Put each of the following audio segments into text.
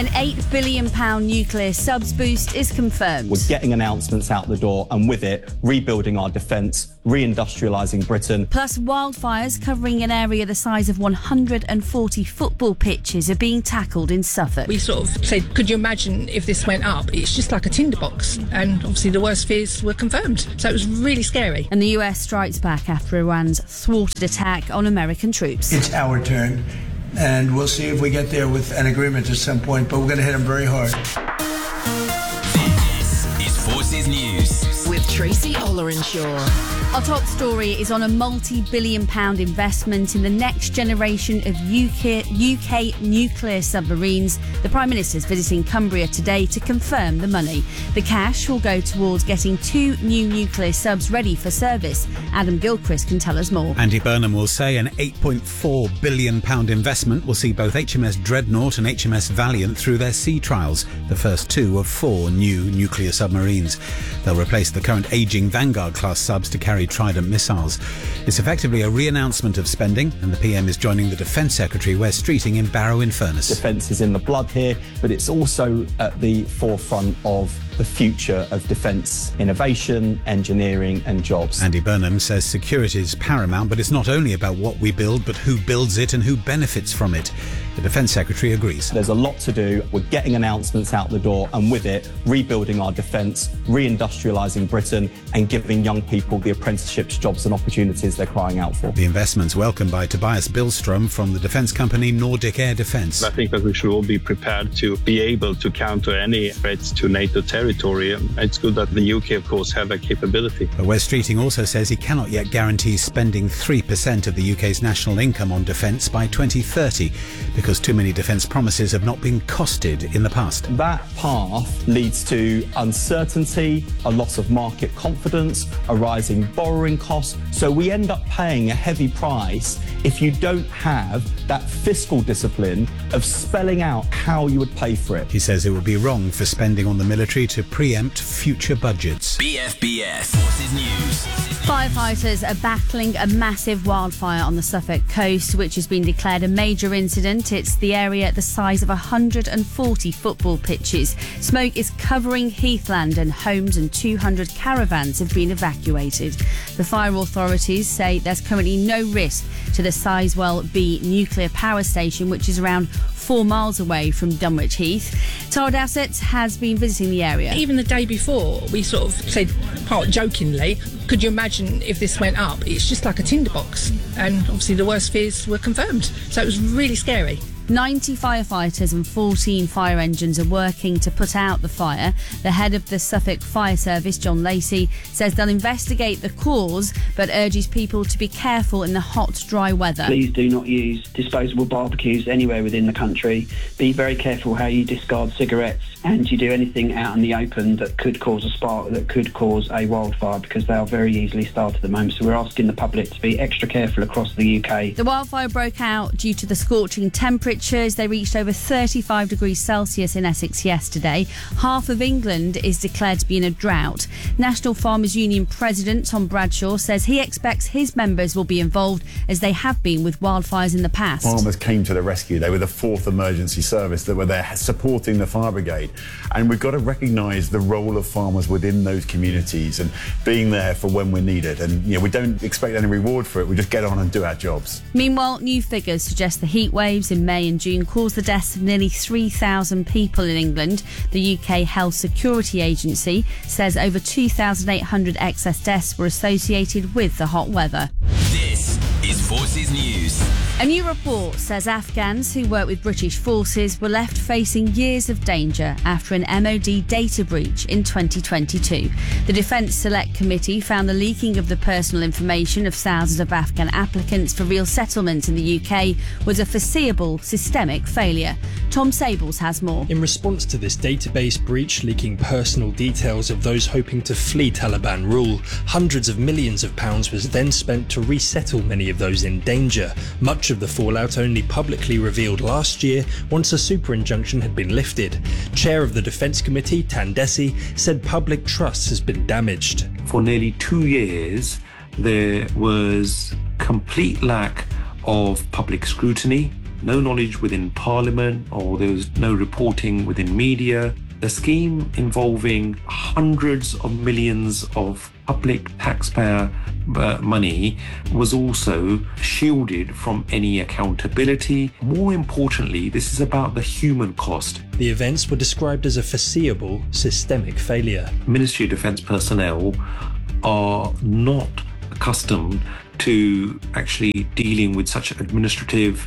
An £8 billion nuclear subs boost is confirmed. We're getting announcements out the door and with it, rebuilding our defence, reindustrialising Britain. Plus, wildfires covering an area the size of 140 football pitches are being tackled in Suffolk. We sort of said, could you imagine if this went up? It's just like a tinderbox. And obviously the worst fears were confirmed. So it was really scary. And the US strikes back after Iran's thwarted attack on American troops. It's our turn. And we'll see if we get there with an agreement at some point, but we're going to hit them very hard. This is Forces News with Tracy Ollerenshaw. Our top story is on a multi-billion pound investment in the next generation of UK nuclear submarines. The Prime Minister is visiting Cumbria today to confirm the money. The cash will go towards getting 2 new nuclear subs ready for service. Adam Gilchrist can tell us more. Andy Burnham will say an £8.4 billion investment will see both HMS Dreadnought and HMS Valiant through their sea trials, the first 2 of 4 new nuclear submarines. They'll replace the current ageing Vanguard-class subs to carry Trident missiles. It's effectively a re-announcement of spending, and the PM is joining the Defence Secretary Wes Streeting in Barrow-in-Furness. Defence is in the blood here, but it's also at the forefront of the future of defence innovation, engineering and jobs. Andy Burnham says security is paramount, but it's not only about what we build, but who builds it and who benefits from it. The Defence Secretary agrees. There's a lot to do. We're getting announcements out the door and with it, rebuilding our defence, reindustrialising Britain and giving young people the apprenticeships, jobs and opportunities they're crying out for. The investment's welcomed by Tobias Billström from the defence company Nordic Air Defence. I think that we should all be prepared to be able to counter any threats to NATO territory. It's good that the UK, of course, have that capability. But Wes Streeting also says he cannot yet guarantee spending 3% of the UK's national income on defence by 2030 because too many defence promises have not been costed in the past. That path leads to uncertainty, a loss of market confidence, a rising borrowing cost. So we end up paying a heavy price if you don't have that fiscal discipline of spelling out how you would pay for it. He says it would be wrong for spending on the military to preempt future budgets. BFBS Forces News. Firefighters are battling a massive wildfire on the Suffolk coast, which has been declared a major incident. It's the area the size of 140 football pitches. Smoke is covering heathland and homes and 200 caravans have been evacuated. The fire authorities say there's currently no risk to the Sizewell B nuclear power station, which is around 4 miles away from Dunwich Heath. Tara Dassett has been visiting the area. Even the day before, we sort of said, part jokingly, could you imagine if this went up? It's just like a tinderbox. And obviously the worst fears were confirmed. So it was really scary. 90 firefighters and 14 fire engines are working to put out the fire. The head of the Suffolk Fire Service, John Lacey, says they'll investigate the cause but urges people to be careful in the hot, dry weather. Please do not use disposable barbecues anywhere within the country. Be very careful how you discard cigarettes and you do anything out in the open that could cause a spark, that could cause a wildfire, because they are very easily started at the moment. So we're asking the public to be extra careful across the UK. The wildfire broke out due to the scorching temperatures. They reached over 35 degrees Celsius in Essex yesterday. Half of England is declared to be in a drought. National Farmers Union President Tom Bradshaw says he expects his members will be involved as they have been with wildfires in the past. Farmers came to the rescue. They were the 4th emergency service that were there supporting the fire brigade. And we've got to recognise the role of farmers within those communities and being there for when we're needed. And we don't expect any reward for it. We just get on and do our jobs. Meanwhile, new figures suggest the heat waves in May and June caused the deaths of nearly 3,000 people in England. The UK Health Security Agency says over 2,800 excess deaths were associated with the hot weather. This is Forces News. A new report says Afghans who work with British forces were left facing years of danger after an MOD data breach in 2022. The Defence Select Committee found the leaking of the personal information of thousands of Afghan applicants for real settlement in the UK was a foreseeable systemic failure. Tom Sables has more. In response to this database breach leaking personal details of those hoping to flee Taliban rule, hundreds of millions of pounds was then spent to resettle many of those in danger. Much of the fallout only publicly revealed last year once a super injunction had been lifted. Chair of the Defence Committee, Tan Desi, said public trust has been damaged. For nearly 2 years, there was complete lack of public scrutiny no knowledge within Parliament, or there was no reporting within media. The scheme involving hundreds of millions of public taxpayer money was also shielded from any accountability. More importantly, this is about the human cost. The events were described as a foreseeable, systemic failure. Ministry of Defence personnel are not accustomed to actually dealing with such administrative,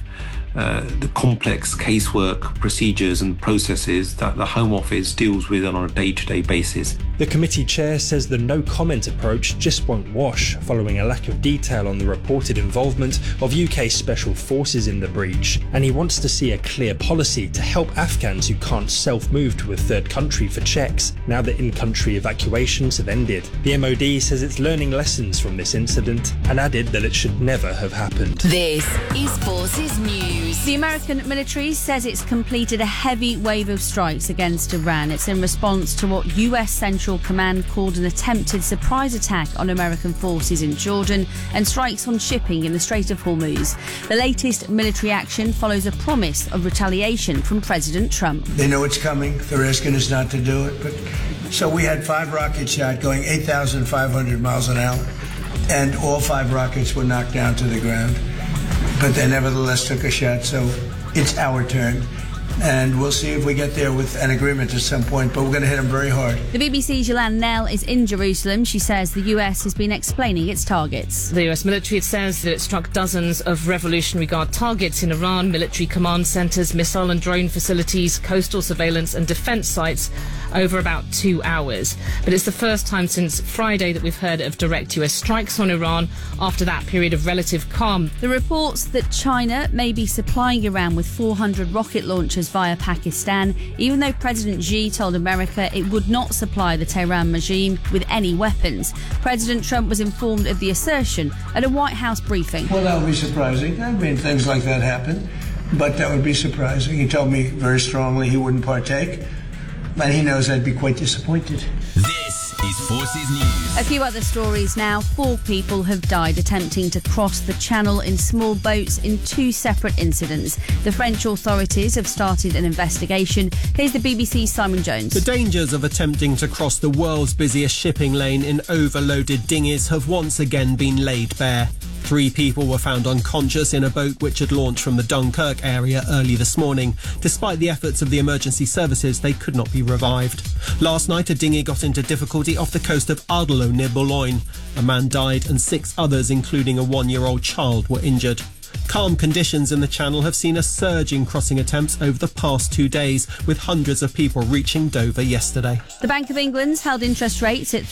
the complex casework procedures and processes that the Home Office deals with on a day-to-day basis. The committee chair says the no-comment approach just won't wash, following a lack of detail on the reported involvement of UK special forces in the breach, and he wants to see a clear policy to help Afghans who can't self-move to a third country for checks, now that in-country evacuations have ended. The MOD says it's learning lessons from this incident and added that it should never have happened. This is Forces News. The American military says it's completed a heavy wave of strikes against Iran. It's in response to what US Central Command called an attempted surprise attack on American forces in Jordan and strikes on shipping in the Strait of Hormuz. The latest military action follows a promise of retaliation from President Trump. They know it's coming. They're asking us not to do it. But so we had 5 rocket shots going 8,500 miles an hour, and all 5 rockets were knocked down to the ground. But they nevertheless took a shot, so it's our turn. And we'll see if we get there with an agreement at some point, but we're going to hit them very hard. The BBC's Yolande Knell is in Jerusalem. She says the US has been explaining its targets. The US military says that it struck dozens of Revolutionary Guard targets in Iran, military command centres, missile and drone facilities, coastal surveillance and defence sites over about 2 hours. But it's the first time since Friday that we've heard of direct US strikes on Iran after that period of relative calm. The reports that China may be supplying Iran with 400 rocket launchers via Pakistan, even though President Xi told America it would not supply the Tehran regime with any weapons. President Trump was informed of the assertion at a White House briefing. Well, that would be surprising. I mean, things like that happen, but that would be surprising. He told me very strongly he wouldn't partake, and he knows I'd be quite disappointed. This is Forces News. A few other stories now. 4 people have died attempting to cross the Channel in small boats in 2 separate incidents. The French authorities have started an investigation. Here's the BBC's Simon Jones. The dangers of attempting to cross the world's busiest shipping lane in overloaded dinghies have once again been laid bare. 3 people were found unconscious in a boat which had launched from the Dunkirk area early this morning. Despite the efforts of the emergency services, they could not be revived. Last night, a dinghy got into difficulty off the coast of Ardelot near Boulogne. A man died and 6 others, including a 1-year-old child, were injured. Calm conditions in the Channel have seen a surge in crossing attempts over the past 2 days, with hundreds of people reaching Dover yesterday. The Bank of England's held interest rates at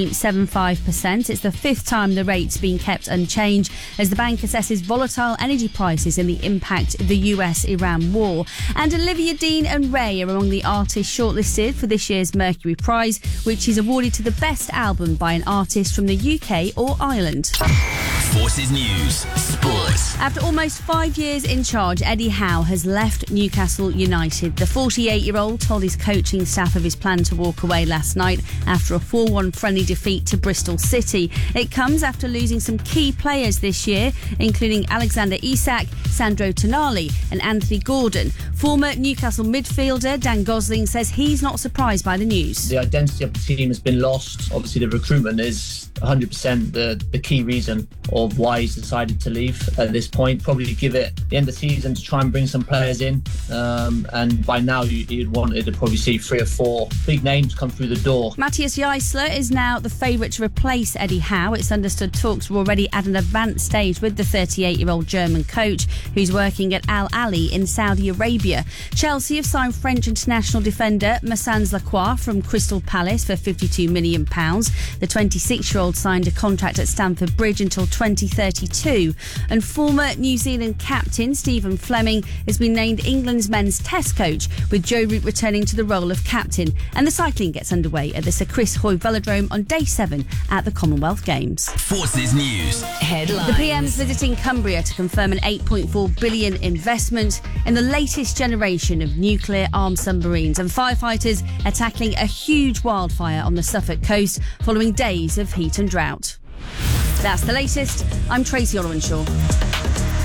3.75%. It's the 5th time the rate's been kept unchanged as the bank assesses volatile energy prices and the impact of the US-Iran war. And Olivia Dean and Ray are among the artists shortlisted for this year's Mercury Prize, which is awarded to the best album by an artist from the UK or Ireland. Forces News Sports. After almost 5 years in charge, Eddie Howe has left Newcastle United. The 48-year-old told his coaching staff of his plan to walk away last night after a 4-1 friendly defeat to Bristol City. It comes after losing some key players this year, including Alexander Isak, Sandro Tonali and Anthony Gordon. Former Newcastle midfielder Dan Gosling says he's not surprised by the news. The identity of the team has been lost. Obviously, the recruitment is 100% the key reason of why he's decided to leave at this point. Probably give it the end of the season to try and bring some players in, and by now you'd wanted to probably see 3 or 4 big names come through the door. Matthias Geisler is now the favourite to replace Eddie Howe. It's understood talks were already at an advanced stage with the 38-year-old German coach who's working at Al Ahly in Saudi Arabia. Chelsea have signed French international defender Massens Lacroix from Crystal Palace for £52 million. The 26-year-old signed a contract at Stamford Bridge until 2032. And former New Zealand captain Stephen Fleming has been named England's men's test coach, with Joe Root returning to the role of captain. And the cycling gets underway at the Sir Chris Hoy Velodrome on day 7 at the Commonwealth Games. Forces News Headlines. The PM's visiting Cumbria to confirm an £8.4 billion investment in the latest generation of nuclear-armed submarines, and firefighters are tackling a huge wildfire on the Suffolk coast following days of heat and drought. That's the latest. I'm Tracy Olwenshaw.